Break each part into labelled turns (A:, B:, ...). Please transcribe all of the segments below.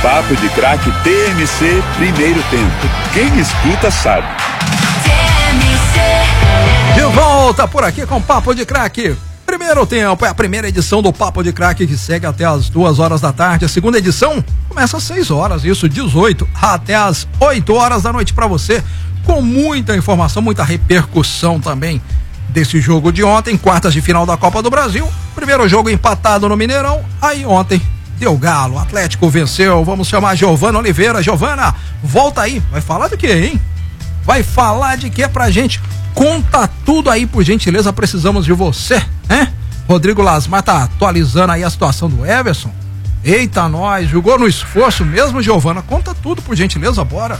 A: Papo de Craque TMC, primeiro tempo. Quem escuta sabe.
B: De volta por aqui com Papo de Craque. Primeiro tempo, é a primeira edição do Papo de Craque que segue até as 2 horas da tarde. A segunda edição começa às 6 horas, isso, 18 até às 8 horas da noite pra você, com muita informação, muita repercussão também desse jogo de ontem, quartas de final da Copa do Brasil. Primeiro jogo empatado no Mineirão, aí ontem deu galo, o Atlético venceu. Vamos chamar a Giovana Oliveira. Giovana, volta aí, vai falar de quê, hein? Vai falar de quê pra gente? Conta tudo aí, por gentileza, precisamos de você, né? Rodrigo Lasmar tá atualizando aí a situação do Everson. Eita, nós, jogou no esforço mesmo, Giovana? Conta tudo, por gentileza, bora.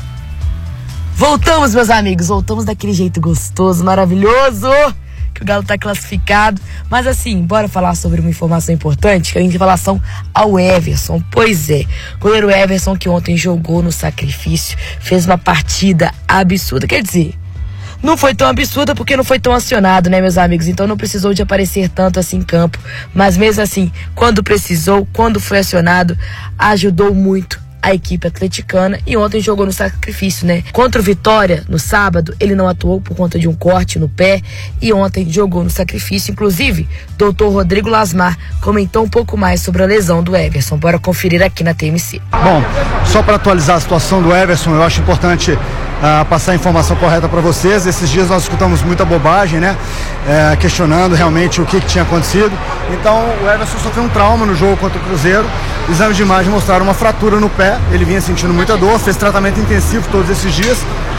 C: Voltamos, meus amigos, voltamos daquele jeito gostoso, maravilhoso, que o Galo tá classificado. Mas assim, bora falar sobre uma informação importante, que é em relação ao Everson. Pois é, o goleiro Everson, que ontem jogou no sacrifício, fez uma partida absurda, quer dizer, não foi tão absurda porque não foi tão acionado, né, meus amigos? Então não precisou de aparecer tanto assim em campo. Mas mesmo assim, quando precisou, quando foi acionado, ajudou muito a equipe atleticana e ontem jogou no sacrifício, né? Contra o Vitória, no sábado, ele não atuou por conta de um corte no pé e ontem jogou no sacrifício. Inclusive, doutor Rodrigo Lasmar comentou um pouco mais sobre a lesão do Everson. Bora conferir aqui na TMC.
D: Bom, só para atualizar a situação do Everson, eu acho importante passar a informação correta para vocês. Esses dias nós escutamos muita bobagem, né? Questionando realmente o que tinha acontecido. Então, o Everson sofreu um trauma no jogo contra o Cruzeiro. Exames de imagem mostraram uma fratura no pé. Ele vinha sentindo muita dor, fez tratamento intensivo todos esses dias.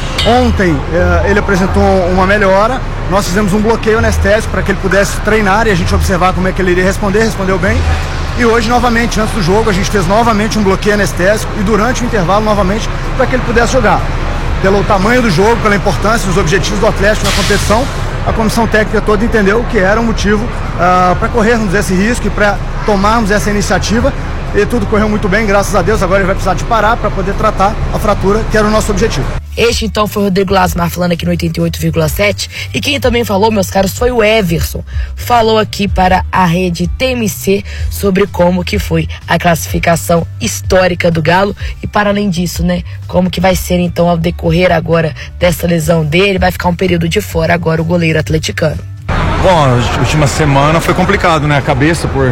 D: Ontem ele apresentou uma melhora. Nós fizemos um bloqueio anestésico para que ele pudesse treinar e a gente observar como é que ele iria responder. Respondeu bem. E hoje, novamente, antes do jogo, a gente fez novamente um bloqueio anestésico e durante o intervalo, novamente, para que ele pudesse jogar. Pelo tamanho do jogo, pela importância, os objetivos do Atlético na competição, a comissão técnica toda entendeu que era um motivo para corrermos esse risco e para tomarmos essa iniciativa. E tudo correu muito bem, graças a Deus. Agora ele vai precisar de parar para poder tratar a fratura, que era o nosso objetivo.
C: Este então foi o Rodrigo Lasmar falando aqui no 88,7 e quem também falou, meus caros, foi o Everson. Falou aqui para a rede TMC sobre como que foi a classificação histórica do Galo e para além disso, né, como que vai ser então ao decorrer agora dessa lesão dele, vai ficar um período de fora agora o goleiro atleticano.
E: Bom, a última semana foi complicado, né, a cabeça por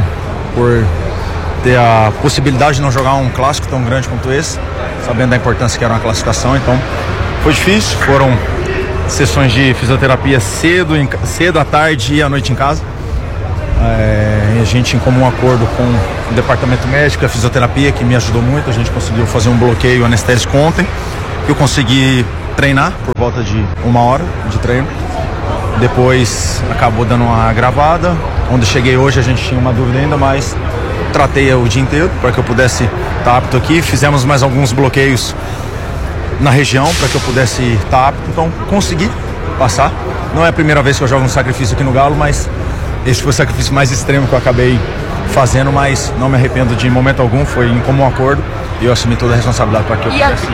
E: ter a possibilidade de não jogar um clássico tão grande quanto esse, sabendo da importância que era uma classificação, então foi difícil. Foram sessões de fisioterapia cedo à tarde e à noite em casa. A gente, em comum acordo com o departamento médico e a fisioterapia, que me ajudou muito, a gente conseguiu fazer um bloqueio anestésico ontem. Eu consegui treinar por volta de 1 hora de treino. Depois acabou dando uma agravada. Onde cheguei hoje a gente tinha uma dúvida ainda, mas tratei o dia inteiro para que eu pudesse estar apto aqui. Fizemos mais alguns bloqueios na região para que eu pudesse estar apto. Então consegui passar. Não é a primeira vez que eu jogo um sacrifício aqui no Galo, mas esse foi o sacrifício mais extremo que eu acabei fazendo, mas não me arrependo de momento algum. Foi em comum acordo e eu assumi toda a responsabilidade para que eu pudesse.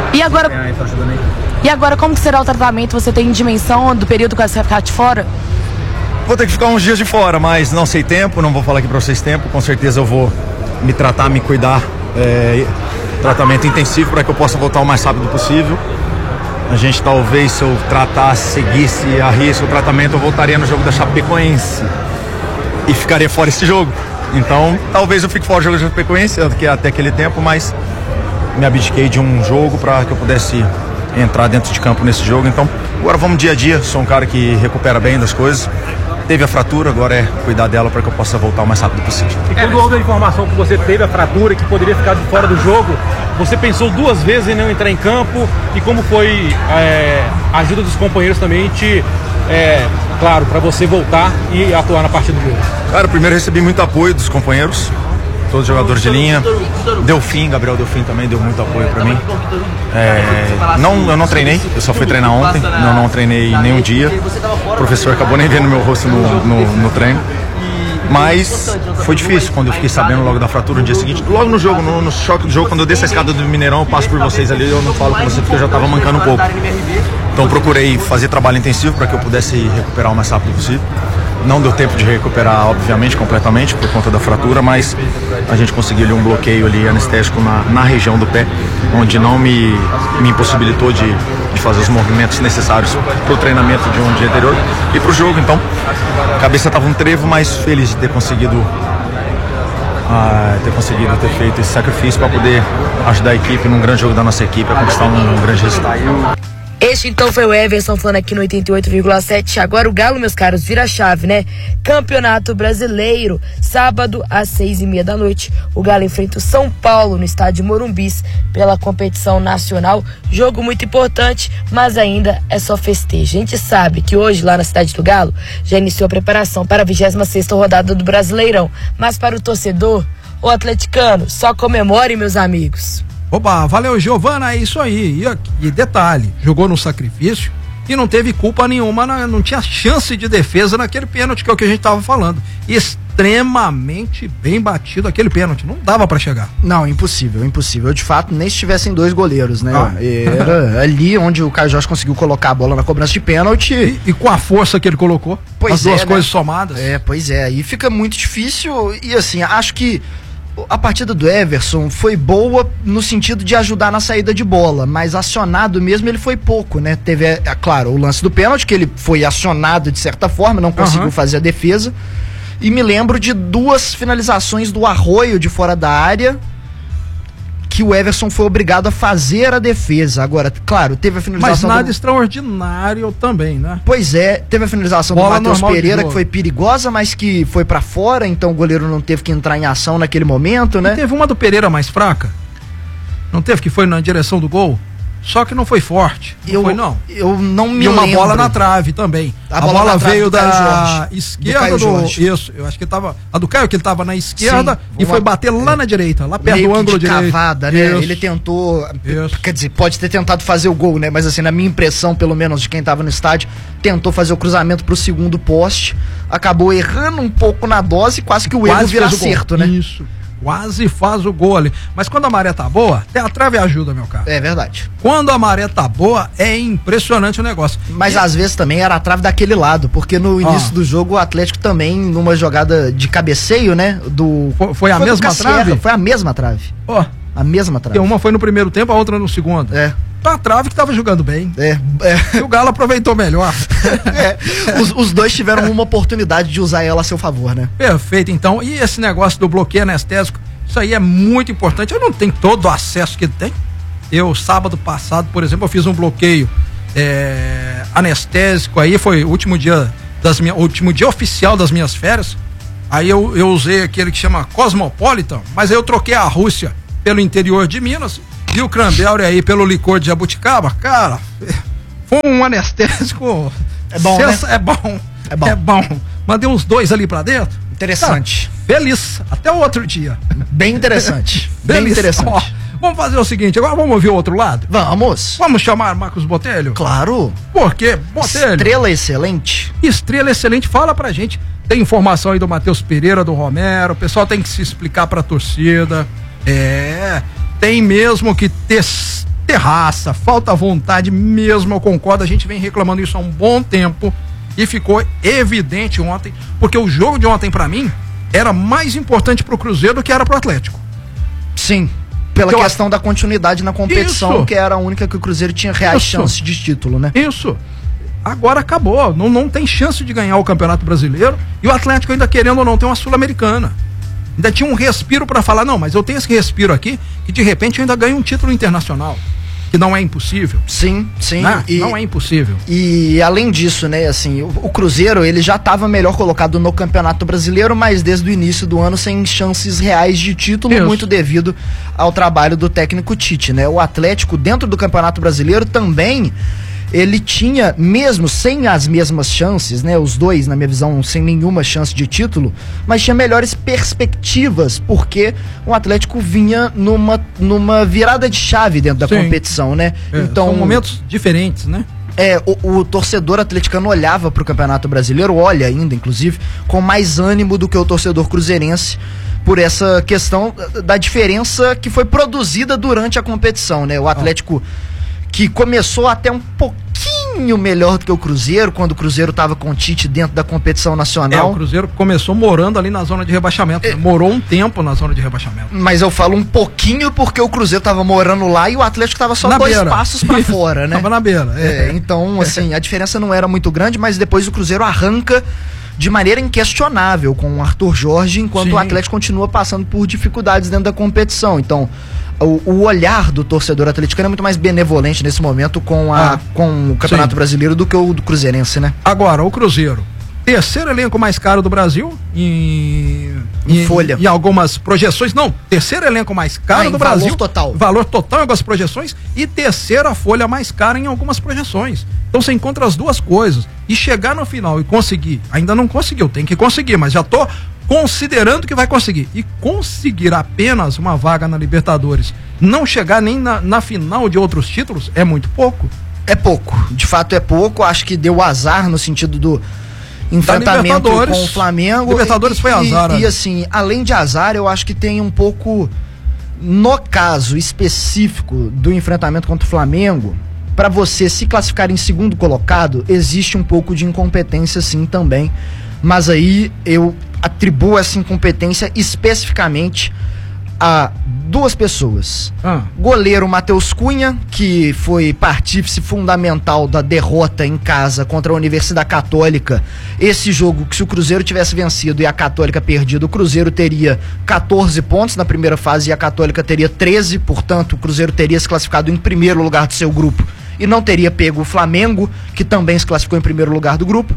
C: E agora como que será o tratamento? Você tem dimensão do período que você vai ficar de fora?
E: Vou ter que ficar uns dias de fora, mas não sei tempo, não vou falar aqui para vocês tempo. Com certeza eu vou me tratar, me cuidar, tratamento intensivo para que eu possa voltar o mais rápido possível. A gente talvez, se eu tratasse, seguisse a risco o tratamento, eu voltaria no jogo da Chapecoense e ficaria fora esse jogo. Então talvez eu fique fora do jogo da Chapecoense até aquele tempo, mas me abdiquei de um jogo para que eu pudesse entrar dentro de campo nesse jogo. Então agora vamos dia a dia. Sou um cara que recupera bem das coisas. Teve a fratura, agora é cuidar dela para que eu possa voltar o mais rápido possível.
F: E quando houve a informação que você teve a fratura, que poderia ficar de fora do jogo, você pensou 2 vezes em não entrar em campo? E como foi a ajuda dos companheiros também, claro, para você voltar e atuar na partida do jogo?
E: Cara, primeiro recebi muito apoio dos companheiros, todos os jogadores de linha. Gabriel Delfim também deu muito apoio para mim. Eu não treinei, eu só fui treinar ontem, não treinei nenhum dia. O professor acabou nem vendo meu rosto no treino. Mas foi difícil quando eu fiquei sabendo logo da fratura no dia seguinte. Logo no jogo, no choque do jogo, quando eu desço a escada do Mineirão, eu passo por vocês ali, eu não falo com você porque eu já estava mancando um pouco. Então procurei fazer trabalho intensivo para que eu pudesse recuperar o mais rápido possível. Não deu tempo de recuperar, obviamente, completamente por conta da fratura, mas a gente conseguiu ali um bloqueio ali anestésico na região do pé, onde não me impossibilitou de fazer os movimentos necessários para o treinamento de um dia anterior e para o jogo. Então, a cabeça estava um trevo, mas feliz de ter conseguido ter feito esse sacrifício para poder ajudar a equipe num grande jogo da nossa equipe a conquistar um grande resultado.
C: Este então foi o Everson falando aqui no 88,7. Agora o Galo, meus caros, vira a chave, né? Campeonato Brasileiro, sábado às 6:30 da noite. O Galo enfrenta o São Paulo no estádio Morumbis pela competição nacional. Jogo muito importante, mas ainda é só festejo. A gente sabe que hoje lá na cidade do Galo já iniciou a preparação para a 26ª rodada do Brasileirão. Mas para o torcedor, o atleticano, só comemore, meus amigos.
B: Oba, valeu, Giovana, é isso aí. E detalhe, jogou no sacrifício e não teve culpa nenhuma, não tinha chance de defesa naquele pênalti, que é o que a gente tava falando. Extremamente bem batido aquele pênalti, não dava pra chegar.
G: Não, impossível. De fato, nem se tivessem dois goleiros, né? Era ali onde o Caio Jorge conseguiu colocar a bola na cobrança de pênalti.
B: E com a força que ele colocou, as duas coisas somadas.
G: Pois é, aí fica muito difícil e assim, acho que a partida do Everson foi boa no sentido de ajudar na saída de bola, mas acionado mesmo ele foi pouco, né? Teve, claro, o lance do pênalti, que ele foi acionado de certa forma, não conseguiu fazer a defesa, e me lembro de 2 finalizações do Arroio de fora da área, que o Everson foi obrigado a fazer a defesa. Agora, claro, teve a finalização...
B: Mas nada extraordinário também, né?
G: Pois é, teve a finalização do Matheus Pereira, que foi perigosa, mas que foi pra fora, então o goleiro não teve que entrar em ação naquele momento, né?
B: E teve uma do Pereira mais fraca? Não teve, que foi na direção do gol? Só que não foi forte. Não foi, não.
G: Eu não me
B: lembro. E uma bola
G: na
B: trave também. A bola veio da esquerda isso, eu acho que tava a do Caio, que ele tava na esquerda. Sim, e foi bater lá na direita, lá perto do ângulo direito.
G: Cavada, né? Isso. Ele tentou, quer dizer, pode ter tentado fazer o gol, né? Mas assim, na minha impressão, pelo menos de quem tava no estádio, tentou fazer o cruzamento pro segundo poste, acabou errando um pouco na dose, quase que o erro vira acerto, né?
B: Isso. Quase faz o gol ali. Mas quando a maré tá boa, até a trave ajuda, meu cara.
G: É verdade.
B: Quando a maré tá boa, é impressionante o negócio.
G: Mas às vezes também era a trave daquele lado, porque no início do jogo o Atlético também, numa jogada de cabeceio, né?
B: Foi a mesma trave?
G: Foi a mesma trave. A mesma trave.
B: Uma foi no primeiro tempo, a outra no segundo. A trave que tava jogando bem. E o Galo aproveitou melhor.
G: Os dois tiveram uma oportunidade de usar ela a seu favor, né?
B: Perfeito, então. E esse negócio do bloqueio anestésico, isso aí é muito importante. Eu não tenho todo o acesso que ele tem. Eu, sábado passado, por exemplo, eu fiz um bloqueio anestésico aí, foi o último dia oficial das minhas férias. Aí eu usei aquele que chama Cosmopolitan, mas aí eu troquei a Rússia pelo interior de Minas e o Cranberry aí pelo licor de jabuticaba. Cara, foi um anestésico.
G: É bom, né?
B: É bom. Mandei uns 2 ali pra dentro.
G: Interessante.
B: Tá, feliz. Até o outro dia.
G: Bem interessante. Bem interessante.
B: Ó, vamos fazer o seguinte, agora vamos ouvir o outro lado?
G: Vamos.
B: Vamos chamar Marcos Botelho?
G: Claro.
B: Por quê? Botelho.
G: Estrela excelente.
B: Estrela excelente, fala pra gente. Tem informação aí do Matheus Pereira, do Romero, o pessoal tem que se explicar pra torcida. Tem mesmo que ter raça, falta vontade mesmo, eu concordo, a gente vem reclamando isso há um bom tempo e ficou evidente ontem, porque o jogo de ontem pra mim era mais importante pro Cruzeiro do que era pro Atlético.
G: Sim, pela questão da continuidade na competição, que era a única que o Cruzeiro tinha reais chances de título, né?
B: Isso. Agora acabou, não tem chance de ganhar o Campeonato Brasileiro e o Atlético ainda querendo ou não tem uma Sul-Americana. Ainda tinha um respiro para falar, não, mas eu tenho esse respiro aqui, que de repente eu ainda ganho um título internacional, que não é impossível.
G: Sim.
B: Não é impossível.
G: E além disso, né, assim, o Cruzeiro, ele já estava melhor colocado no Campeonato Brasileiro, mas desde o início do ano sem chances reais de título, muito devido ao trabalho do técnico Tite, né? O Atlético, dentro do Campeonato Brasileiro, também ele tinha, mesmo sem as mesmas chances, né, os dois, na minha visão, sem nenhuma chance de título, mas tinha melhores perspectivas, porque o Atlético vinha numa virada de chave dentro da competição, né?
B: Então, são momentos diferentes, né?
G: O torcedor atleticano olhava para o Campeonato Brasileiro, olha ainda, inclusive, com mais ânimo do que o torcedor cruzeirense, por essa questão da diferença que foi produzida durante a competição, né? O Atlético que começou até um pouquinho pouquinho melhor do que o Cruzeiro, quando o Cruzeiro estava com o Tite dentro da competição nacional.
B: O Cruzeiro começou morando ali na zona de rebaixamento, morou um tempo na zona de rebaixamento.
G: Mas eu falo um pouquinho porque o Cruzeiro estava morando lá e o Atlético estava só
B: na
G: 2
B: beira.
G: passos para fora, né?
B: Tava na beira.
G: Então, assim, a diferença não era muito grande, mas depois o Cruzeiro arranca de maneira inquestionável com o Arthur Jorge, enquanto o Atlético continua passando por dificuldades dentro da competição. Então, o olhar do torcedor atleticano é muito mais benevolente nesse momento com o Campeonato Brasileiro do que o do cruzeirense, né?
B: Agora, o Cruzeiro, terceiro elenco mais caro do Brasil em
G: folha.
B: Em algumas projeções. Não, terceiro elenco mais caro do Brasil.
G: Valor total.
B: Valor total em algumas projeções e terceira folha mais cara em algumas projeções. Então você encontra as duas coisas e chegar no final e conseguir. Ainda não conseguiu, tem que conseguir, mas já tô considerando que vai conseguir. E conseguir apenas uma vaga na Libertadores, não chegar nem na final de outros títulos, é muito pouco.
G: É pouco, de fato é pouco. Acho que deu azar no sentido do enfrentamento com o Flamengo.
B: Libertadores foi azar.
G: E assim, além de azar, eu acho que tem um pouco, no caso específico do enfrentamento contra o Flamengo, para você se classificar em segundo colocado, existe um pouco de incompetência sim também. Mas aí eu atribuo essa incompetência especificamente a 2 pessoas. Goleiro Matheus Cunha, que foi partícipe fundamental da derrota em casa contra a Universidade Católica. Esse jogo, que se o Cruzeiro tivesse vencido e a Católica perdido, o Cruzeiro teria 14 pontos na primeira fase e a Católica teria 13, portanto o Cruzeiro teria se classificado em primeiro lugar do seu grupo e não teria pego o Flamengo, que também se classificou em primeiro lugar do grupo.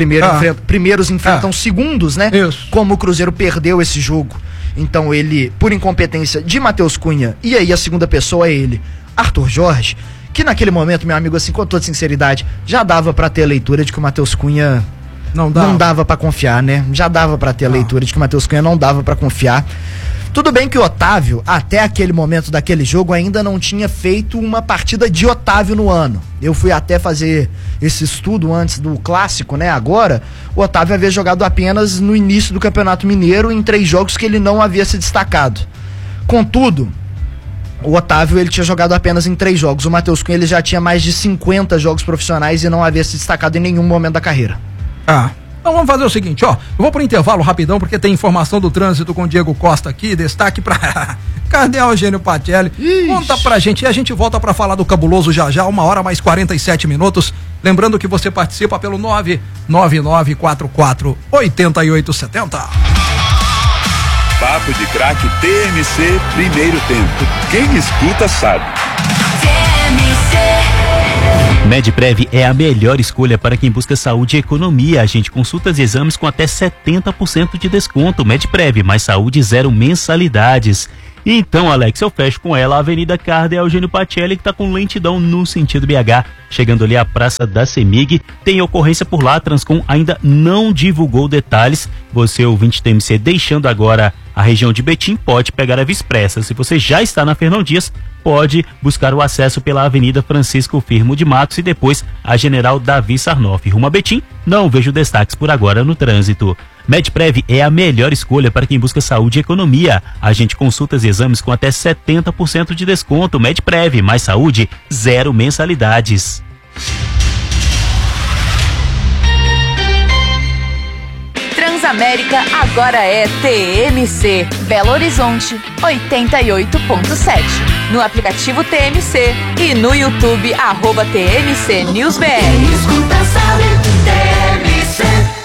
G: Primeiros enfrentam segundos, né?
B: Isso.
G: Como o Cruzeiro perdeu esse jogo. Então ele, por incompetência de Matheus Cunha, e aí a segunda pessoa é ele, Arthur Jorge, que naquele momento, meu amigo, assim, com toda sinceridade, já dava pra ter a leitura de que o Matheus Cunha não dava pra confiar, né? Já dava pra ter a leitura de que o Matheus Cunha não dava pra confiar. Tudo bem que o Otávio, até aquele momento daquele jogo, ainda não tinha feito uma partida de Otávio no ano. Eu fui até fazer esse estudo antes do clássico, né? Agora, o Otávio havia jogado apenas no início do Campeonato Mineiro em 3 jogos que ele não havia se destacado. Contudo, o Otávio ele tinha jogado apenas em 3 jogos. O Matheus Cunha ele já tinha mais de 50 jogos profissionais e não havia se destacado em nenhum momento da carreira.
B: Então vamos fazer o seguinte, eu vou pro intervalo rapidão, porque tem informação do trânsito com o Diego Costa aqui, destaque pra Cardeal Eugênio Patelli. Conta pra gente e a gente volta pra falar do cabuloso já, 1h mais 47 minutos. Lembrando que você participa pelo 999448870.
A: Papo de Craque TMC, primeiro tempo. Quem escuta sabe.
H: Medprev é a melhor escolha para quem busca saúde e economia. Agende consultas e exames com até 70% de desconto. Medprev, mais saúde, 0 mensalidades. Então, Alex, eu fecho com ela, a Avenida Cardeal Eugênio Patelli, que está com lentidão no sentido BH, chegando ali à Praça da Semig. Tem ocorrência por lá, a Transcom ainda não divulgou detalhes. Você, ouvinte TMC, deixando agora a região de Betim, pode pegar a Via Expressa. Se você já está na Fernão Dias, pode buscar o acesso pela Avenida Francisco Firmo de Matos e depois a General Davi Sarnoff. Rumo a Betim, não vejo destaques por agora no trânsito. Medprev é a melhor escolha para quem busca saúde e economia. Agende consultas e exames com até 70% de desconto. Medprev, mais saúde, 0 mensalidades.
I: Transamérica agora é TMC, Belo Horizonte 88.7. No aplicativo TMC e no YouTube @TMC News BR.
J: Escuta, sabe, TMC.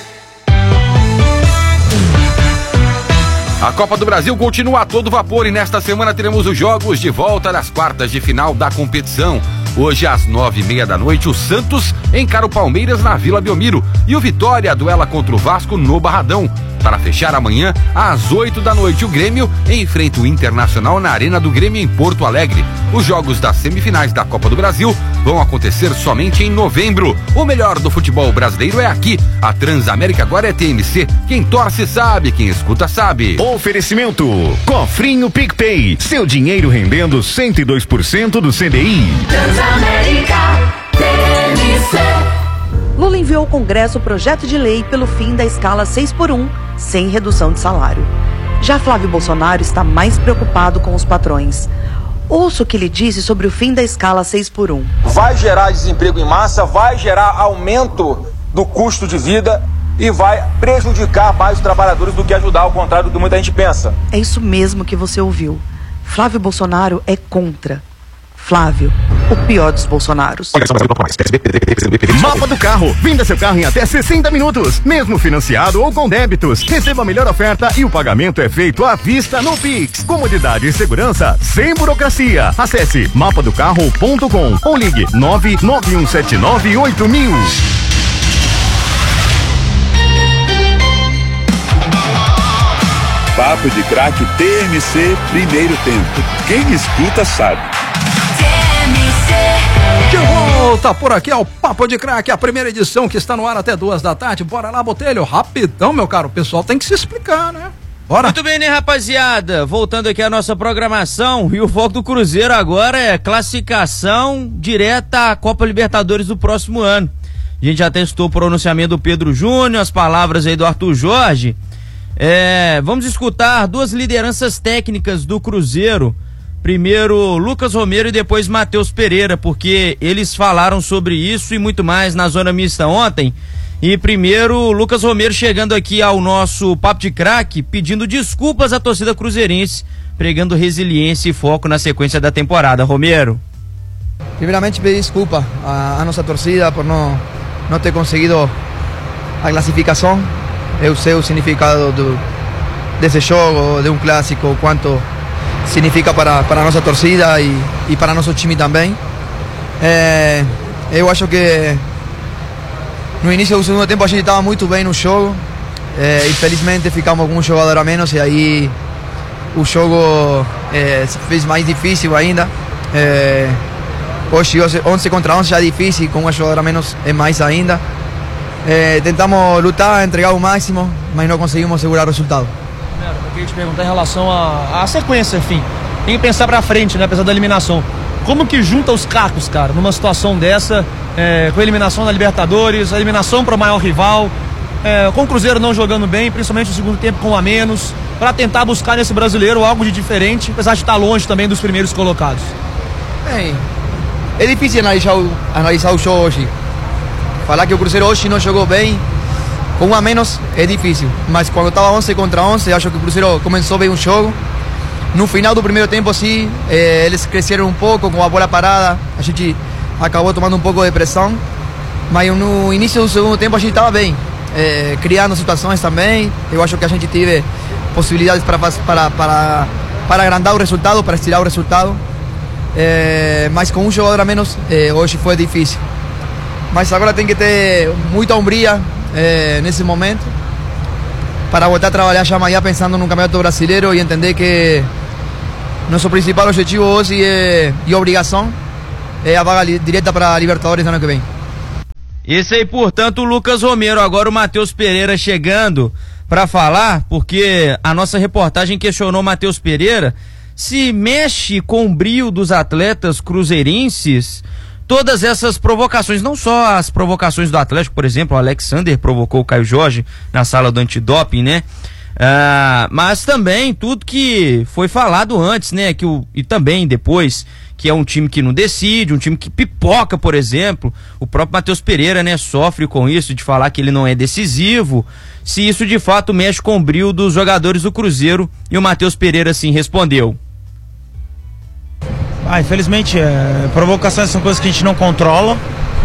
K: A Copa do Brasil continua a todo vapor e nesta semana teremos os jogos de volta das quartas de final da competição. Hoje às 9h30 da noite, o Santos encara o Palmeiras na Vila Belmiro e o Vitória duela contra o Vasco no Barradão. Para fechar amanhã, às 8 da noite, o Grêmio enfrenta o Internacional na Arena do Grêmio em Porto Alegre. Os jogos das semifinais da Copa do Brasil vão acontecer somente em novembro. O melhor do futebol brasileiro é aqui. A Transamérica agora é TMC. Quem torce sabe, quem escuta sabe.
L: Oferecimento: Cofrinho PicPay. Seu dinheiro rendendo 102% do CDI.
J: Transamérica, TMC.
M: Lula enviou ao Congresso o projeto de lei pelo fim da escala 6x1, sem redução de salário. Já Flávio Bolsonaro está mais preocupado com os patrões. Ouça o que ele disse sobre o fim da escala 6x1.
N: Vai gerar desemprego em massa, vai gerar aumento do custo de vida e vai prejudicar mais os trabalhadores do que ajudar, ao contrário do que muita gente pensa.
M: É isso mesmo que você ouviu. Flávio Bolsonaro é contra. Flávio, o pior dos Bolsonaros.
L: Mapa do carro. Venda seu carro em até 60 minutos, mesmo financiado ou com débitos. Receba a melhor oferta e o pagamento é feito à vista no Pix. Comodidade e segurança sem burocracia. Acesse mapadocarro.com ou ligue 991798000.
A: Papo de Craque TMC, primeiro tempo. Quem escuta sabe.
B: De volta por aqui ao Papo de Craque, a primeira edição que está no ar até 2 da tarde. Bora lá, Botelho, rapidão, meu caro. O pessoal tem que se explicar, né? Bora.
O: Muito bem, né, rapaziada? Voltando aqui à nossa programação, e o foco do Cruzeiro agora é classificação direta à Copa Libertadores do próximo ano. A gente já testou o pronunciamento do Pedro Júnior, as palavras aí do Arthur Jorge. Vamos escutar duas lideranças técnicas do Cruzeiro. Primeiro Lucas Romero e depois Matheus Pereira, porque eles falaram sobre isso e muito mais na Zona Mista ontem. E primeiro Lucas Romero chegando aqui ao nosso Papo de Craque, pedindo desculpas à torcida cruzeirense, pregando resiliência e foco na sequência da temporada. Romero.
P: Primeiramente pedir desculpa à nossa torcida por não ter conseguido a classificação. Eu sei o significado desse jogo, de um clássico, quanto significa para a nossa torcida e para nosso time também. Eu acho que no início do segundo tempo a gente estava muito bem no jogo. Infelizmente ficamos com um jogador a menos e aí o jogo se fez mais difícil ainda. Hoje 11 contra 11 já é difícil, com um jogador a menos é mais ainda. Tentamos lutar, entregar o máximo, mas não conseguimos segurar o resultado.
Q: Eu queria te perguntar em relação à sequência, enfim. Tem que pensar pra frente, né? Apesar da eliminação. Como que junta os cacos, cara, numa situação dessa, com a eliminação da Libertadores, a eliminação para o maior rival, com o Cruzeiro não jogando bem, principalmente no segundo tempo com um a menos, para tentar buscar nesse brasileiro algo de diferente, apesar de estar longe também dos primeiros colocados?
P: É difícil analisar o jogo hoje. Falar que o Cruzeiro hoje não jogou bem, com um a menos, é difícil. Mas quando estava 11 contra 11, acho que o Cruzeiro começou bem o jogo. No final do primeiro tempo, sim, eles cresceram um pouco com a bola parada. A gente acabou tomando um pouco de pressão. Mas no início do segundo tempo, a gente estava bem, criando situações também. Eu acho que a gente teve possibilidades para agrandar o resultado, para estirar o resultado. Mas com um jogador a menos, hoje foi difícil. Mas agora tem que ter muita hombria nesse momento para voltar a trabalhar já amanhã pensando no Campeonato Brasileiro e entender que nosso principal objetivo hoje e obrigação é a vaga direta para a Libertadores no ano que vem.
O: Esse aí, portanto, o Lucas Romero. Agora o Matheus Pereira chegando para falar, porque a nossa reportagem questionou o Matheus Pereira se mexe com o brio dos atletas cruzeirenses todas essas provocações, não só as provocações do Atlético, por exemplo, o Alexander provocou o Caio Jorge na sala do antidoping, né? Mas também tudo que foi falado antes, né? E também depois, que é um time que não decide, um time que pipoca, por exemplo. O próprio Matheus Pereira, né, sofre com isso, de falar que ele não é decisivo. Se isso de fato mexe com o brio dos jogadores do Cruzeiro, e o Matheus Pereira assim respondeu.
Q: Infelizmente, provocações são coisas que a gente não controla.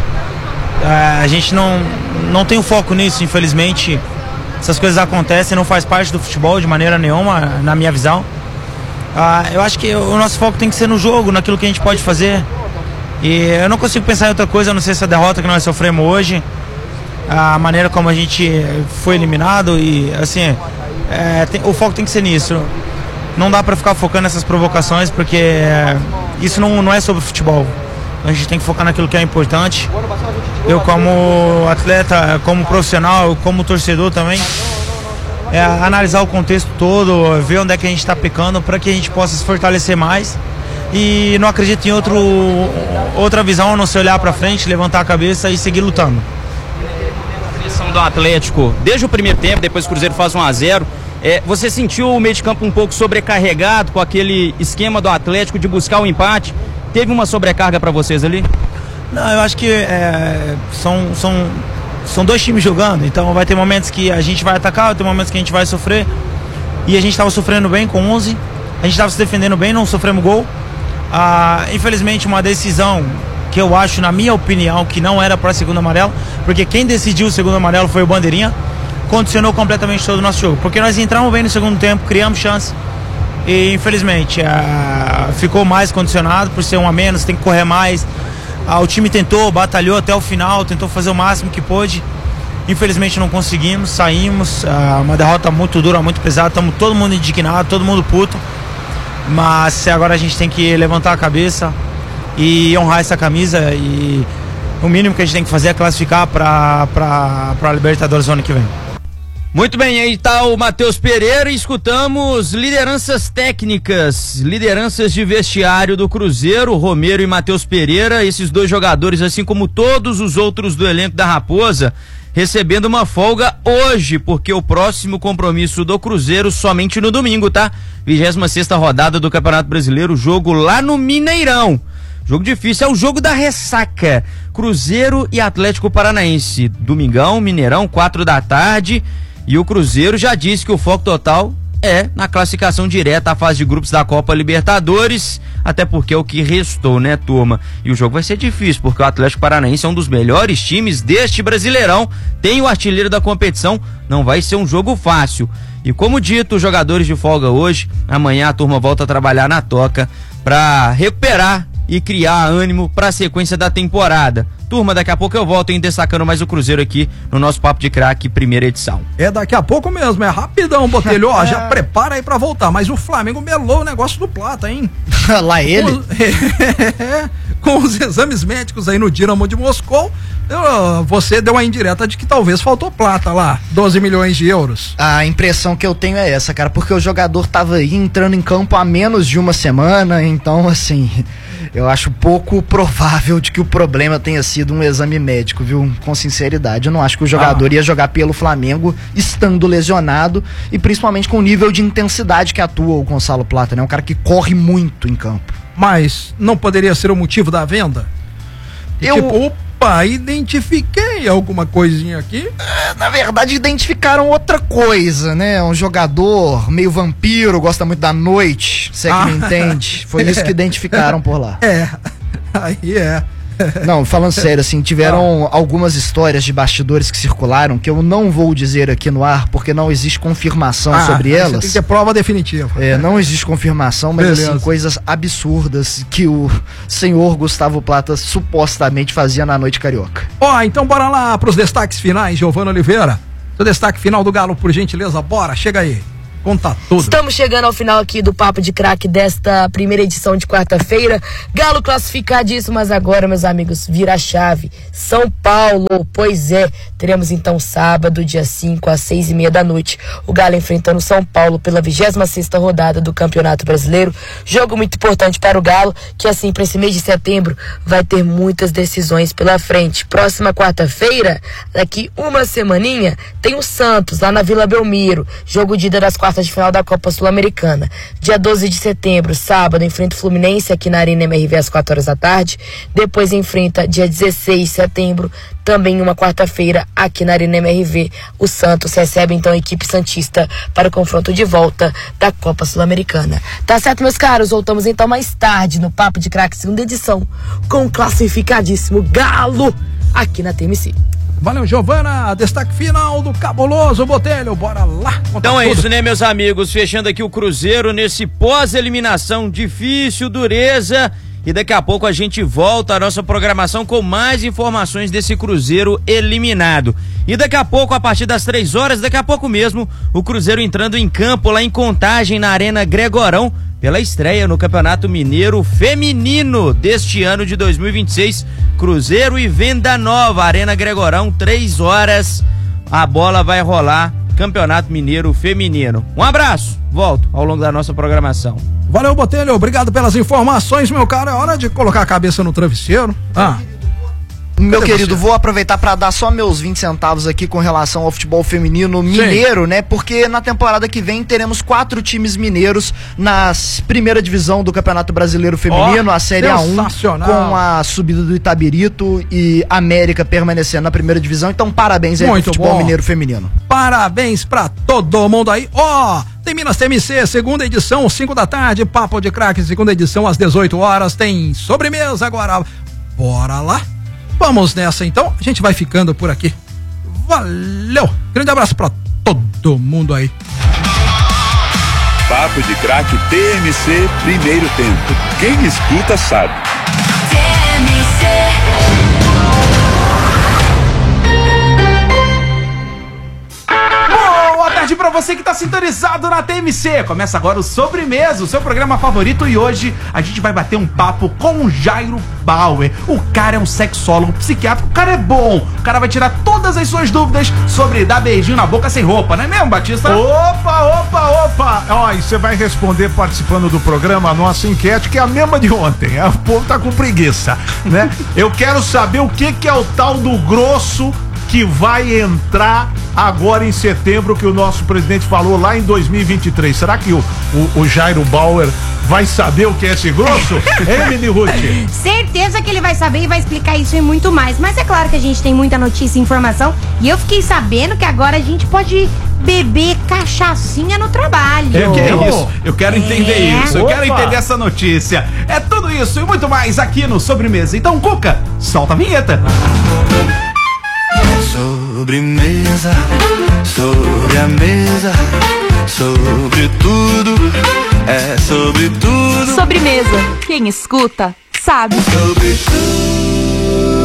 Q: A gente não tem o foco nisso, infelizmente. Essas coisas acontecem, não faz parte do futebol de maneira nenhuma, na minha visão. Eu acho que o nosso foco tem que ser no jogo, naquilo que a gente pode fazer. E eu não consigo pensar em outra coisa, a não ser essa derrota que nós sofremos hoje, a maneira como a gente foi eliminado. E assim, o foco tem que ser nisso. Não dá pra ficar focando nessas provocações, porque isso não é sobre futebol. A gente tem que focar naquilo que é importante. Eu, como atleta, como profissional, como torcedor também, analisar o contexto todo, ver onde é que a gente está pecando, para que a gente possa se fortalecer mais. E não acredito em outra visão, a não se olhar para frente, levantar a cabeça e seguir lutando.
O: A pressão do Atlético desde o primeiro tempo, depois o Cruzeiro faz 1-0, Você sentiu o meio de campo um pouco sobrecarregado com aquele esquema do Atlético de buscar o empate? Teve uma sobrecarga para vocês ali?
Q: Não, eu acho que são dois times jogando, então vai ter momentos que a gente vai atacar, vai ter momentos que a gente vai sofrer. E a gente estava sofrendo bem com 11, a gente estava se defendendo bem, não sofremos gol. Infelizmente, uma decisão que eu acho, na minha opinião, que não era para segundo amarelo, porque quem decidiu o segundo amarelo foi o Bandeirinha, condicionou completamente todo o nosso jogo, porque nós entramos bem no segundo tempo, criamos chance e infelizmente ficou mais condicionado por ser um a menos, tem que correr mais. O time tentou, batalhou até o final, tentou fazer o máximo que pôde, infelizmente não conseguimos, saímos, uma derrota muito dura, muito pesada, estamos todo mundo indignado, todo mundo puto, mas agora a gente tem que levantar a cabeça e honrar essa camisa, e o mínimo que a gente tem que fazer é classificar para a Libertadores ano que vem.
O: Muito bem, aí tá o Matheus Pereira e escutamos lideranças técnicas, lideranças de vestiário do Cruzeiro, Romero e Matheus Pereira, esses dois jogadores, assim como todos os outros do elenco da Raposa, recebendo uma folga hoje, porque o próximo compromisso do Cruzeiro somente no domingo, tá? 26ª rodada do Campeonato Brasileiro, jogo lá no Mineirão. Jogo difícil, é o jogo da ressaca. Cruzeiro e Atlético Paranaense. Domingão, Mineirão, 4 da tarde. E o Cruzeiro já disse que o foco total é na classificação direta à fase de grupos da Copa Libertadores. Até porque é o que restou, né, turma? E o jogo vai ser difícil, porque o Atlético Paranaense é um dos melhores times deste Brasileirão. Tem o artilheiro da competição. Não vai ser um jogo fácil. E como dito, os jogadores de folga hoje. Amanhã a turma volta a trabalhar na toca para recuperar e criar ânimo para a sequência da temporada. Turma, daqui a pouco eu volto destacando mais o Cruzeiro aqui no nosso Papo de Craque, primeira edição.
B: É daqui a pouco mesmo, é rapidão, Botelho, ó, já prepara aí pra voltar, mas o Flamengo melou o negócio do Plata, hein?
G: Lá ele?
B: Com os exames médicos aí no Dinamo de Moscou, você deu a indireta de que talvez faltou Plata lá, 12 milhões de euros.
G: A impressão que eu tenho é essa, cara, porque o jogador tava aí entrando em campo há menos de uma semana, então assim, eu acho pouco provável de que o problema tenha sido um exame médico, viu? Com sinceridade, eu não acho que o jogador ia jogar pelo Flamengo estando lesionado e principalmente com o nível de intensidade que atua o Gonçalo Plata, né? Um cara que corre muito em campo.
B: Mas não poderia ser o motivo da venda? Opa, identifiquei alguma coisinha aqui.
G: Na verdade, identificaram outra coisa, né? Um jogador meio vampiro, gosta muito da noite, você que me entende. Foi isso que identificaram por lá.
B: Aí é.
G: Não, falando sério, assim, tiveram algumas histórias de bastidores que circularam que eu não vou dizer aqui no ar, porque não existe confirmação sobre elas. Você
B: tem que ter prova definitiva.
G: Não existe confirmação, mas assim, coisas absurdas que o senhor Gustavo Plata supostamente fazia na noite carioca.
B: Então bora lá pros destaques finais, Giovana Oliveira. Seu destaque final do Galo, por gentileza, bora, chega aí. Conta tudo.
C: Estamos chegando ao final aqui do Papo de Craque desta primeira edição de quarta-feira. Galo classificadíssimo, mas agora, meus amigos, vira a chave. São Paulo, pois é. Teremos então sábado, dia 5, às 6:30 da noite. O Galo enfrentando São Paulo pela 26ª rodada do Campeonato Brasileiro. Jogo muito importante para o Galo, que assim, para esse mês de setembro, vai ter muitas decisões pela frente. Próxima quarta-feira, daqui uma semaninha, tem o Santos, lá na Vila Belmiro. Jogo de ida das quartas de final da Copa Sul-Americana. Dia 12 de setembro, sábado, enfrenta o Fluminense aqui na Arena MRV às 4 horas da tarde. Depois enfrenta, dia 16 de setembro, também uma quarta-feira, aqui na Arena MRV. O Santos recebe então a equipe santista para o confronto de volta da Copa Sul-Americana. Tá certo, meus caros? Voltamos então mais tarde no Papo de Craque, segunda edição, com o classificadíssimo Galo aqui na TMC.
B: Valeu, Giovana. Destaque final do cabuloso Botelho. Bora lá.
O: Então é isso, né, meus amigos? Fechando aqui o Cruzeiro nesse pós-eliminação difícil, dureza. E daqui a pouco a gente volta à nossa programação com mais informações desse Cruzeiro eliminado. E daqui a pouco, a partir das 3 horas, daqui a pouco mesmo, o Cruzeiro entrando em campo lá em Contagem, na Arena Gregorão, pela estreia no Campeonato Mineiro Feminino deste ano de 2026. Cruzeiro e Venda Nova, Arena Gregorão, 3 horas. A bola vai rolar, Campeonato Mineiro Feminino. Um abraço, volto ao longo da nossa programação.
B: Valeu, Botelho, obrigado pelas informações, meu cara. É hora de colocar a cabeça no travesseiro.
G: Meu querido, vou aproveitar para dar só meus 20 centavos aqui com relação ao futebol feminino mineiro, né? Porque na temporada que vem teremos 4 times mineiros na primeira divisão do Campeonato Brasileiro Feminino, a Série A1, com a subida do Itabirito e América permanecendo na primeira divisão. Então, parabéns aí pro futebol mineiro feminino.
B: Parabéns pra todo mundo aí. Tem Minas TMC, segunda edição, 5 da tarde, Papo de Craque, segunda edição às 18 horas, tem sobremesa agora. Bora lá? Vamos nessa então, a gente vai ficando por aqui. Valeu! Grande abraço pra todo mundo aí.
A: Papo de Craque TMC, primeiro tempo. Quem escuta sabe.
R: Boa tarde pra você que tá sintonizado na TMC. Começa agora o Sobremesa, o seu programa favorito, e hoje a gente vai bater um papo com o Jairo Bauer. O cara é um sexólogo, psiquiátrico, o cara é bom. O cara vai tirar todas as suas dúvidas sobre dar beijinho na boca sem roupa, não é mesmo, Batista?
S: Opa! Ó, e você vai responder participando do programa a nossa enquete, que é a mesma de ontem. O povo tá com preguiça, né? Eu quero saber o que é o tal do grosso que vai entrar agora em setembro, que o nosso presidente falou lá em 2023. Será que o Jairo Bauer vai saber o que é esse grosso? Emily Ruth?
T: Certeza que ele vai saber e vai explicar isso e muito mais. Mas é claro que a gente tem muita notícia e informação. E eu fiquei sabendo que agora a gente pode beber cachaçinha no trabalho.
R: Que é isso? Eu quero entender isso. Eu quero entender essa notícia. É tudo isso e muito mais aqui no Sobremesa. Então, Cuca, solta a vinheta.
U: Sobremesa, sobre a mesa, sobre tudo, é sobre tudo.
I: Sobremesa, quem escuta sabe.
U: Sobre tudo.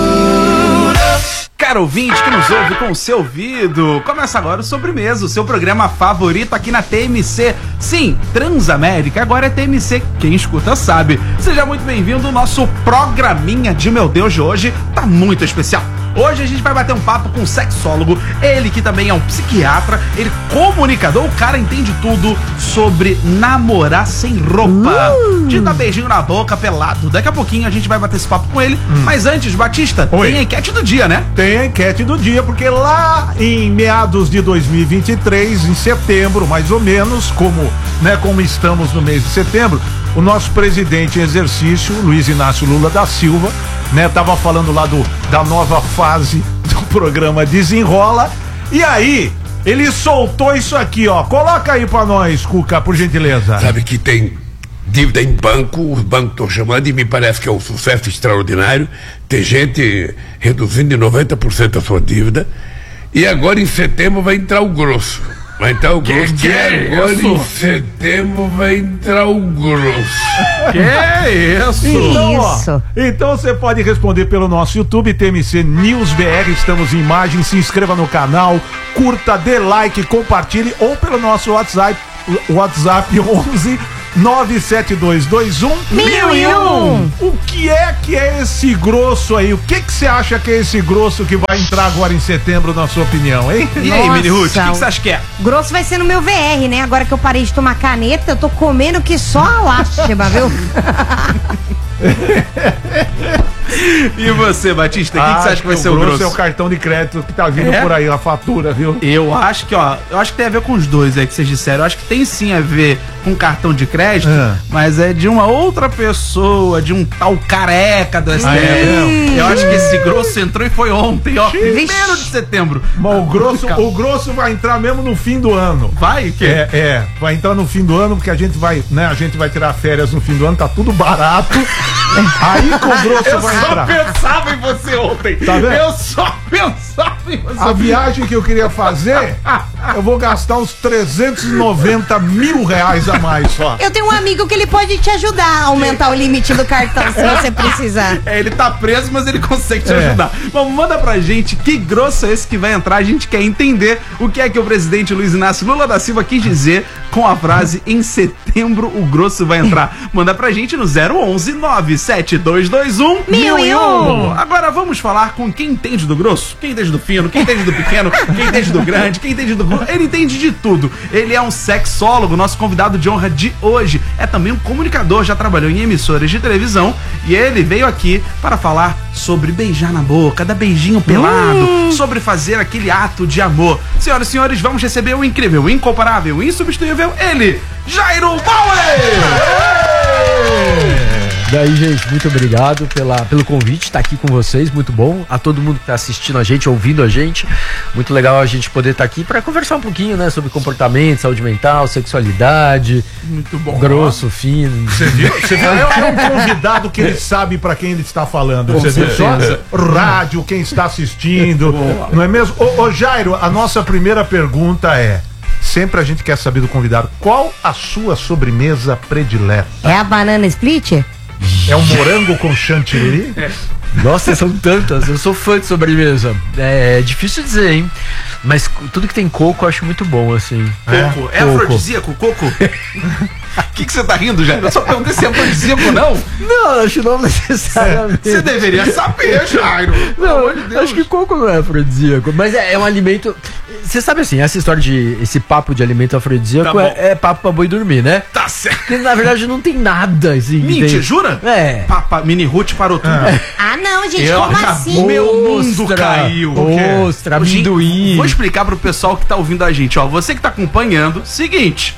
R: Caro ouvinte que nos ouve com o seu ouvido, começa agora o Sobremesa, o seu programa favorito aqui na TMC. Sim, Transamérica, agora é TMC, quem escuta sabe. Seja muito bem-vindo ao nosso programinha de meu Deus de hoje, tá muito especial. Hoje a gente vai bater um papo com um sexólogo, ele que também é um psiquiatra, ele comunicador, o cara entende tudo sobre namorar sem roupa, de dar beijinho na boca, pelado. Daqui a pouquinho a gente vai bater esse papo com ele, mas antes, Batista, tem a enquete do dia, né?
S: Tem a enquete do dia, porque lá em meados de 2023, em setembro, mais ou menos, como estamos no mês de setembro, o nosso presidente em exercício, Luiz Inácio Lula da Silva, tava falando lá da nova fase do programa Desenrola, e aí ele soltou isso aqui, ó. Coloca aí pra nós, Cuca, por gentileza.
V: Sabe que tem dívida em banco, os bancos estão chamando, e me parece que é um sucesso extraordinário. Tem gente reduzindo em 90% a sua dívida, e agora em setembro vai entrar o grosso. Vai entrar o grosso, que agora isso? Em setembro vai entrar o grosso.
S: Que isso? Então você pode responder pelo nosso YouTube, TMC News BR, estamos em imagem, se inscreva no canal, curta, dê like, compartilhe, ou pelo nosso WhatsApp 11 97221-1001. O que é esse grosso aí? O que você acha que é esse grosso que vai entrar agora em setembro, na sua opinião, hein?
R: E aí, Mini Ruth, o que você acha que é?
T: Grosso vai ser no meu VR, né? Agora que eu parei de tomar caneta, eu tô comendo que só a lástima, viu?
R: E você, Batista, o que você acha que vai ser o grosso?
S: É o cartão de crédito que tá vindo por aí, a fatura, viu?
R: Eu acho que tem a ver com os dois aí que vocês disseram. Eu acho que tem sim a ver com cartão de crédito, mas é de uma outra pessoa, de um tal careca do STF. Eu acho que esse grosso entrou e foi ontem, ó, 1º de setembro.
S: Mas o grosso vai entrar mesmo no fim do ano.
R: Vai?
S: Vai entrar no fim do ano, porque a gente vai tirar férias no fim do ano, tá tudo barato. Aí com o grosso vai entrar.
R: Eu só pensava em você ontem.
S: Tá vendo?
R: Eu só pensava em você.
S: A viagem que eu queria fazer, eu vou gastar uns 390 mil reais a mais só.
T: Eu tenho um amigo que ele pode te ajudar a aumentar o limite do cartão se você precisar.
R: Ele tá preso, mas ele consegue te ajudar. Bom, manda pra gente que grosso é esse que vai entrar. A gente quer entender o que é que o presidente Luiz Inácio Lula da Silva quis dizer com a frase "em setembro o grosso vai entrar". Manda pra gente no 011 97221 1001. Agora vamos falar com quem entende do grosso, quem entende do fino, quem entende do pequeno, quem entende do grande, quem entende do... Ele entende de tudo. Ele é um sexólogo, nosso convidado de honra de hoje. É também um comunicador, já trabalhou em emissoras de televisão e ele veio aqui para falar sobre beijar na boca, dar beijinho pelado, sobre fazer aquele ato de amor. Senhoras e senhores, vamos receber o incrível, o incomparável, o insubstituível, ele, Jairo Bauer!
D: Daí, gente, muito obrigado pelo convite, estar aqui com vocês, muito bom. A todo mundo que está assistindo a gente, ouvindo a gente, muito legal a gente poder estar aqui para conversar um pouquinho, né, sobre comportamento, saúde mental, sexualidade.
R: Muito bom.
D: Grosso, fino.
S: Você viu? É um convidado que ele sabe para quem ele está falando. Você viu só? Rádio, quem está assistindo, não é mesmo? Ô Jairo, a nossa primeira pergunta é: sempre a gente quer saber do convidado, qual a sua sobremesa predileta?
T: É a banana split?
S: É um morango com chantilly?
D: Nossa, são tantas. Eu sou fã de sobremesa. É difícil dizer, hein? Mas tudo que tem coco eu acho muito bom, assim.
R: Coco? É afrodisíaco, coco? O que você tá rindo, Jairo? Eu só perguntei se é afrodisíaco ou não.
D: Não, acho não necessariamente.
R: Você deveria saber, Jairo.
D: Não, acho que coco não é afrodisíaco. Mas é um alimento... Você sabe assim, essa história de... Esse papo de alimento afrodisíaco é papo pra boi dormir, né?
R: Tá certo.
D: Porque na verdade não tem nada, assim.
R: Mentira, jura?
D: É.
R: Mini Ruth parou tudo.
T: Ah, não, gente, como assim?
R: Meu mundo caiu.
D: Ostra, amendoim.
R: Vou explicar pro pessoal que tá ouvindo a gente, ó. Você que tá acompanhando, seguinte...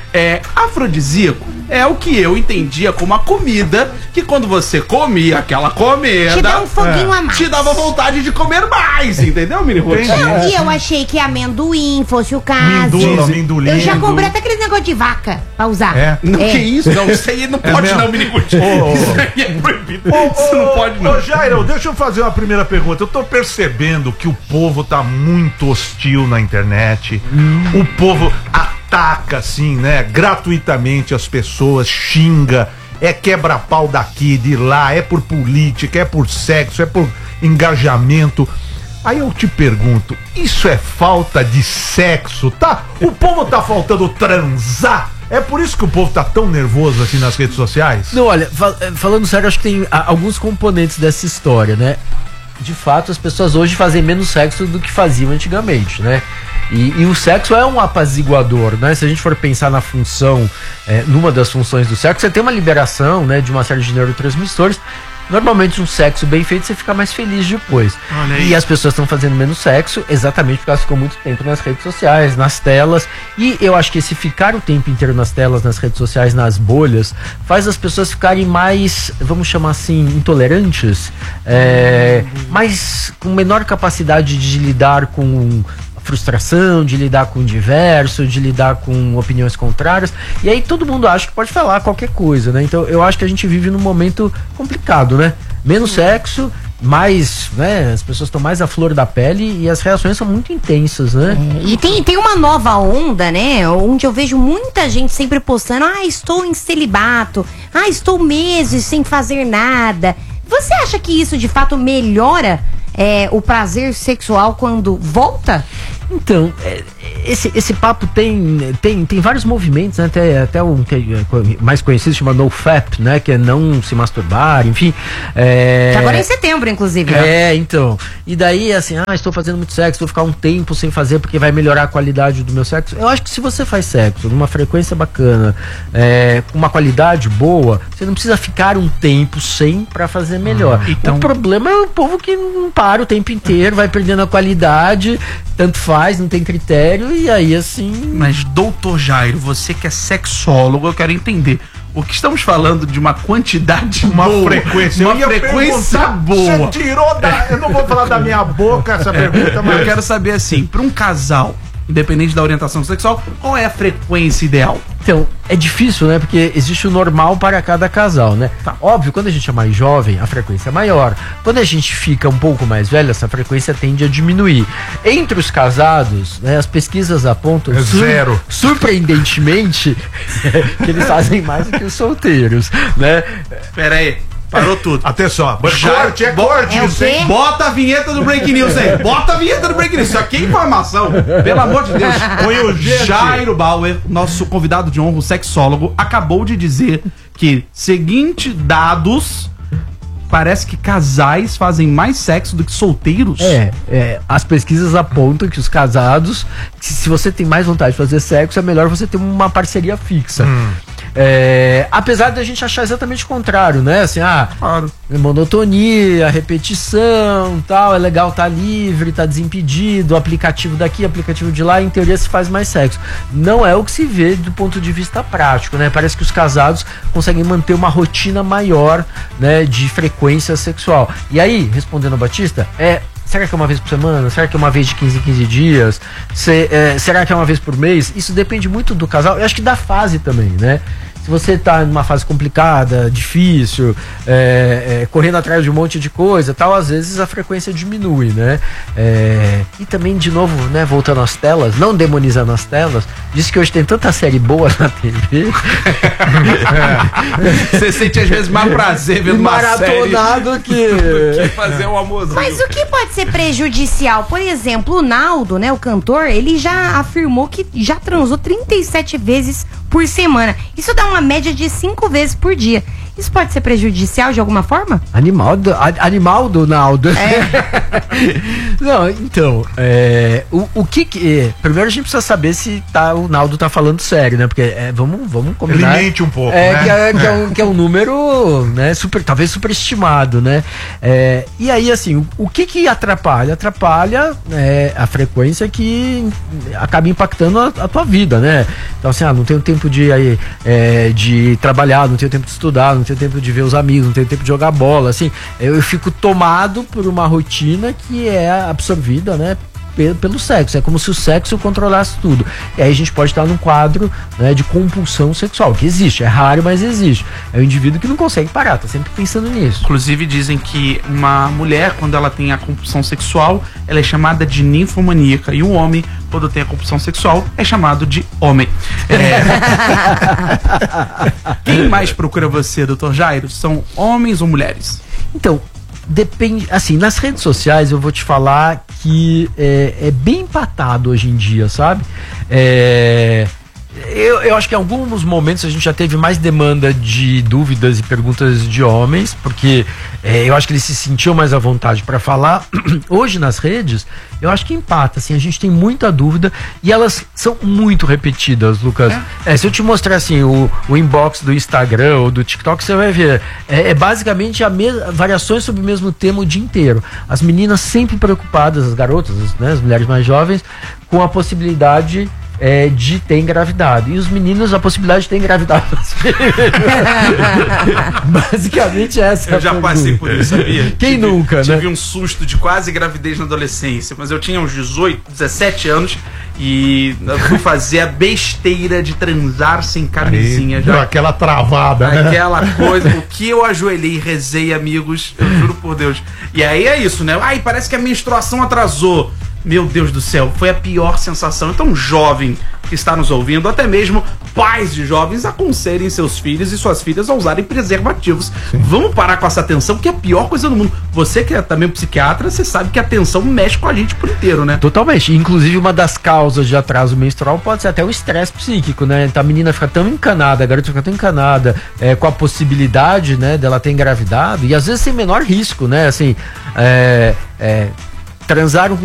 R: afrodisíaco é o que eu entendia como a comida que quando você comia aquela comida...
T: Te dá um foguinho a mais.
R: Te dava vontade de comer mais, entendeu, Mini Ruth?
T: Não, e eu achei que amendoim fosse o caso.
S: Amendoim.
T: Eu já comprei até aquele negócio de vaca pra usar.
R: Não, que isso? Não, isso aí não pode não, Mini Ruth. Isso aí é proibido. Isso não pode não.
S: Ô Jairo, deixa eu fazer uma primeira pergunta. Eu tô percebendo que o povo tá muito hostil na internet. O povo ataca, assim, né, gratuitamente as pessoas, xinga, quebra-pau daqui, de lá, é por política, é por sexo, é por engajamento. Aí eu te pergunto, isso é falta de sexo, tá? O povo tá faltando transar? É por isso que o povo tá tão nervoso assim nas redes sociais?
D: Não, olha, falando sério, acho que tem alguns componentes dessa história, né? De fato, as pessoas hoje fazem menos sexo do que faziam antigamente, né? E o sexo é um apaziguador, né? Se a gente for pensar na função, numa das funções do sexo, você tem uma liberação, né, de uma série de neurotransmissores. Normalmente um sexo bem feito você fica mais feliz depois. E as pessoas estão fazendo menos sexo exatamente porque elas ficam muito tempo nas redes sociais, nas telas. E eu acho que esse ficar o tempo inteiro nas telas, nas redes sociais, nas bolhas, faz as pessoas ficarem mais, vamos chamar assim, intolerantes, mais com menor capacidade de lidar com frustração, de lidar com o diverso, de lidar com opiniões contrárias, e aí todo mundo acha que pode falar qualquer coisa, né? Então eu acho que a gente vive num momento complicado, né? Menos sexo, mais, né? As pessoas estão mais à flor da pele e as reações são muito intensas, né?
T: E tem uma nova onda, né? Onde eu vejo muita gente sempre postando: estou em celibato, estou meses sem fazer nada. Você acha que isso de fato melhora o prazer sexual quando volta?
D: Então, esse papo tem vários movimentos, né? Até um mais conhecido chama NoFap, né? Que é não se masturbar, enfim.
T: Que agora é em setembro, inclusive.
D: Então. E daí, assim, estou fazendo muito sexo, vou ficar um tempo sem fazer porque vai melhorar a qualidade do meu sexo. Eu acho que se você faz sexo numa frequência bacana, com uma qualidade boa, você não precisa ficar um tempo sem pra fazer melhor. Então, o problema é o povo que não para o tempo inteiro, vai perdendo a qualidade, tanto faz, não tem critério, e aí assim...
R: Mas, doutor Jairo, você que é sexólogo, eu quero entender. O que estamos falando de uma quantidade boa,
S: frequência.
R: Uma frequência boa.
S: Você tirou da... Eu não vou falar da minha boca essa pergunta, mas...
R: Eu quero saber assim, para um casal, independente da orientação sexual, qual é a frequência ideal?
D: Então, é difícil, né? Porque existe o normal para cada casal, né? Óbvio, quando a gente é mais jovem, a frequência é maior. Quando a gente fica um pouco mais velho, essa frequência tende a diminuir. Entre os casados, né, as pesquisas apontam...
S: zero.
D: Surpreendentemente, que eles fazem mais do que os solteiros, né?
R: Pera aí. Parou tudo.
S: Atenção,
R: corte, corte
T: É o
R: isso,
T: quê?
R: hein? Bota a vinheta do Break News aí. Bota a vinheta do Break News. Isso aqui é informação. Pelo amor de Deus.
S: Põe urgente.
R: Jairo Bauer, nosso convidado de honra, o sexólogo, acabou de dizer que, seguinte dados, parece que casais fazem mais sexo do que solteiros.
D: As pesquisas apontam que os casados, se você tem mais vontade de fazer sexo, é melhor você ter uma parceria fixa. Apesar da gente achar exatamente o contrário, né? Assim,
R: claro.
D: Monotonia, repetição, tal, é legal estar livre, estar desimpedido, aplicativo daqui, aplicativo de lá, em teoria se faz mais sexo. Não é o que se vê do ponto de vista prático, né? Parece que os casados conseguem manter uma rotina maior, né, de frequência sexual. E aí, respondendo a Batista, será que é uma vez por semana? Será que é uma vez de 15 em 15 dias? Será que é uma vez por mês? Isso depende muito do casal. Eu acho que da fase também, né? Se você tá numa fase complicada, difícil, correndo atrás de um monte de coisa, tal, às vezes a frequência diminui, né? E também, de novo, né, voltando às telas, não demonizando as telas, diz que hoje tem tanta série boa na TV.
R: Você sente às vezes mais prazer vendo uma série
D: maratonado que
R: fazer um almoço.
T: Mas o que pode ser prejudicial? Por exemplo, o Naldo, né, o cantor, ele já afirmou que já transou 37 vezes por semana. Isso dá uma média de 5 vezes por dia. Isso pode ser prejudicial de alguma forma?
D: Animal do Naldo. Não, então, o que primeiro a gente precisa saber se o Naldo tá falando sério, né? Porque vamos combinar.
S: Ele mente um pouco, né?
D: Que é um número, né, talvez superestimado, né? E aí, assim, o que atrapalha? Atrapalha a frequência que acaba impactando a tua vida, né? Então, assim, não tenho tempo de trabalhar, não tenho tempo de estudar, não tenho tempo de ver os amigos, não tenho tempo de jogar bola, assim, eu fico tomado por uma rotina que é absorvida, né, pelo sexo. É como se o sexo controlasse tudo. E aí a gente pode estar num quadro, né, de compulsão sexual, que existe, é raro, mas existe. É o indivíduo que não consegue parar, tá sempre pensando nisso.
R: Inclusive dizem que uma mulher, quando ela tem a compulsão sexual, ela é chamada de ninfomaníaca, e o homem, quando tem a compulsão sexual, é chamado de homem. Quem mais procura você, Dr. Jairo? São homens ou mulheres?
D: Então, depende, assim, nas redes sociais eu vou te falar que é bem empatado hoje em dia, sabe? Eu acho que em alguns momentos a gente já teve mais demanda de dúvidas e perguntas de homens, porque eu acho que eles se sentiam mais à vontade para falar. Hoje nas redes, eu acho que empata, assim, a gente tem muita dúvida e elas são muito repetidas, Lucas. Se eu te mostrar assim o inbox do Instagram ou do TikTok, você vai ver, basicamente variações sobre o mesmo tema o dia inteiro. As meninas sempre preocupadas, as garotas, né, as mulheres mais jovens, com a possibilidade de ter engravidado. E os meninos, a possibilidade de ter engravidado. Basicamente essa.
R: Eu já passei por isso, sabia?
D: Quem nunca, né?
R: Tive um susto de quase gravidez na adolescência, mas eu tinha uns 18, 17 anos e fui fazer a besteira de transar sem camisinha.
S: Aí, aquela travada, né?
R: Aquela coisa, o que eu ajoelhei e rezei, amigos, eu juro por Deus. E aí é isso, né? Ai, parece que a menstruação atrasou. Meu Deus do céu, foi a pior sensação. Então, jovem que está nos ouvindo, até mesmo pais de jovens, aconselhem seus filhos e suas filhas a usarem preservativos. Sim. Vamos parar com essa tensão, que é a pior coisa do mundo. Você que é também psiquiatra, você sabe que a tensão mexe com a gente por inteiro, né?
D: Totalmente. Inclusive, uma das causas de atraso menstrual pode ser até o estresse psíquico, né? Então, a menina fica tão encanada, a garota fica tão encanada com a possibilidade, né, dela ter engravidado, e às vezes sem menor risco, né? Assim, transaram